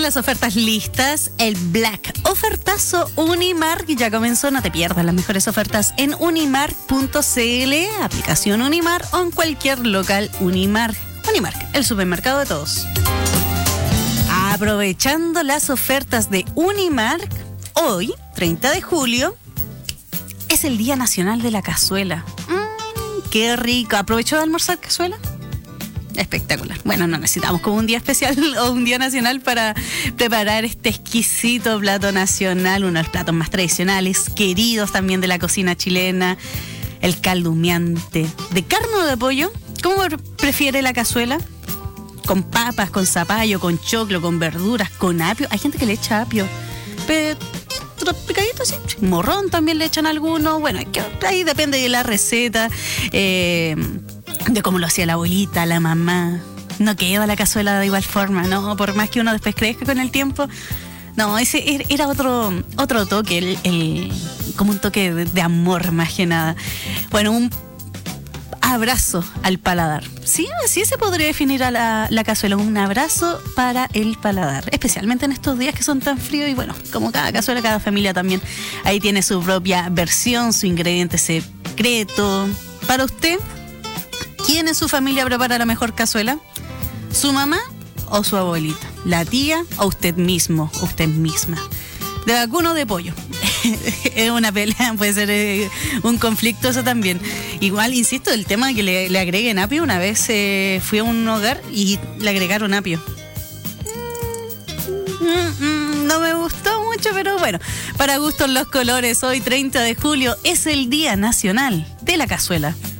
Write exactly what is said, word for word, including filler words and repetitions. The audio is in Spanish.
las ofertas listas. El Black Ofertazo Unimark ya comenzó. No te pierdas las mejores ofertas en unimark punto cl, aplicación Unimark o en cualquier local Unimark. Unimark, el supermercado de todos. Aprovechando las ofertas de Unimark, hoy, treinta de julio, es el Día Nacional de la Cazuela. Mmm, qué rico. ¿Aprovechó de almorzar cazuela? Espectacular. Bueno, no necesitamos como un día especial o un día nacional para preparar este exquisito plato nacional, uno de los platos más tradicionales, queridos también de la cocina chilena, el caldo humeante. ¿De carne o de pollo? ¿Cómo prefiere la cazuela? ¿Con papas, con zapallo, con choclo, con verduras, con apio? Hay gente que le echa apio. Pero picadito, sí. Morrón también le echan algunos. Bueno, ahí depende de la receta. Eh... de cómo lo hacía la abuelita, la mamá. No queda la cazuela de igual forma, ¿no? Por más que uno después crezca con el tiempo. No, ese era otro otro toque, el, el, como un toque de, de amor más que nada. Bueno, un abrazo al paladar. Sí, así se podría definir a la, la cazuela, un abrazo para el paladar. Especialmente en estos días que son tan fríos y bueno, como cada cazuela, cada familia también ahí tiene su propia versión, su ingrediente secreto. Para usted, ¿quién en su familia prepara la mejor cazuela? ¿Su mamá o su abuelita? ¿La tía o usted mismo, usted misma? ¿De vacuno o de pollo? Es una pelea, puede ser eh, un conflicto eso también. Igual, insisto, el tema de que le, le agreguen apio. Una vez eh, fui a un hogar y le agregaron apio. Mm, mm, no me gustó mucho, pero bueno, para gustos los colores. Hoy, treinta de julio, es el Día Nacional de la Cazuela.